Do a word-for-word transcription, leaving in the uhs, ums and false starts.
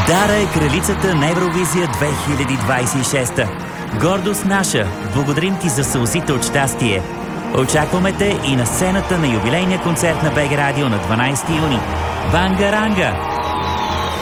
Дара е кралицата на Евровизия две хиляди двадесет и шеста. Гордост наша, благодарим ти за сълзите от щастие. Очакваме те и на сцената на юбилейния концерт на БГ Радио на дванадесети юни. Бангаранга!